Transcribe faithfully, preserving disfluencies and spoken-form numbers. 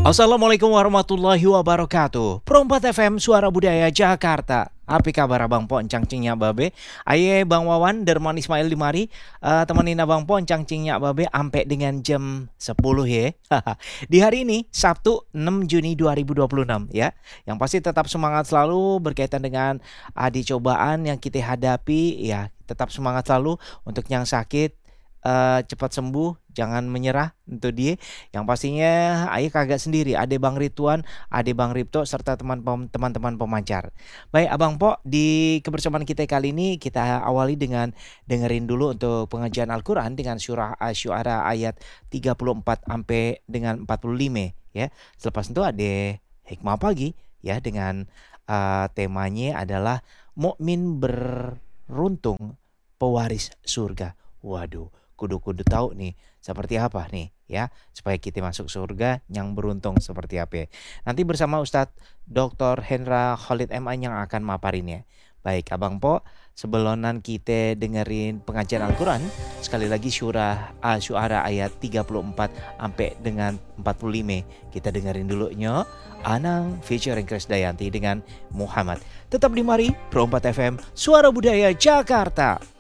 Assalamualaikum warahmatullahi wabarakatuh. Perompat F M Suara Budaya Jakarta. Apa kabar Abang Po Encang Cingnya Babe? Aye Bang Wawan Derman Ismail di mari eh, temenin Abang Po Encang Cingnya Babe ampe dengan jam sepuluh ya. Di hari ini Sabtu enam Juni dua ribu dua puluh enam ya. Yang pasti tetap semangat selalu berkaitan dengan adi cobaan yang kita hadapi ya. Tetap semangat selalu untuk yang sakit eh, cepat sembuh, jangan menyerah untuk dia. Yang pastinya Ayah kagak sendiri, ada Bang Rituan, ada Bang Ripto serta teman teman-teman pemancar. Baik Abang Po, di kebersamaan kita kali ini kita awali dengan dengerin dulu untuk pengajian Al-Qur'an dengan surah Asy-Syu'ara ayat tiga puluh empat sampai dengan empat puluh lima ya. Selepas itu ada hikmah pagi ya dengan uh, temanya adalah mukmin beruntung pewaris surga. Waduh, kudu-kudu tahu nih seperti apa nih ya supaya kita masuk surga yang beruntung seperti apa ya. Nanti bersama Ustadz doktor Hendra Khalid M A yang akan maparinnya. Baik Abang Po, sebelonan kita dengerin pengajian Al-Quran sekali lagi surah Asy-Syu'ara ayat tiga puluh empat sampai dengan empat puluh lima. Kita dengerin dulu nyo Anang featuring Krisdayanti dengan Muhammad. Tetap di mari Perompat F M Suara Budaya Jakarta.